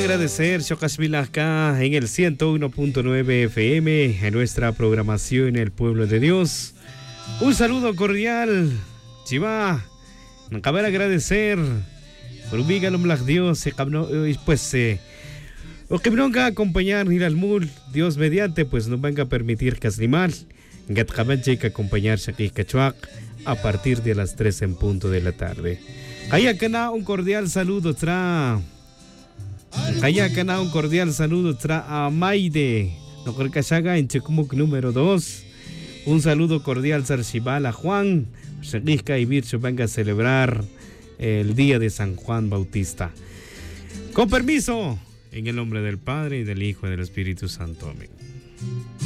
agradecer acá en el 101.9 FM en nuestra programación El Pueblo de Dios. Un saludo cordial, Chiva. Acabar agradecer por ubicarlo Black Dios, pues o que venga a acompañar ni al mul, Dios mediante, pues nos venga a permitir que animal, que acompañarse aquí Cachuac a partir de las 3 en punto de la tarde. Allá acá un cordial saludo tra. Allá acá un cordial saludo tra a Maide, no creo que haga en Checumuc número 2. Un saludo cordial Sarchibal a Juan, Seguisca y Vircho venga a celebrar el día de San Juan Bautista. Con permiso, en el nombre del Padre y del Hijo y del Espíritu Santo. Amén.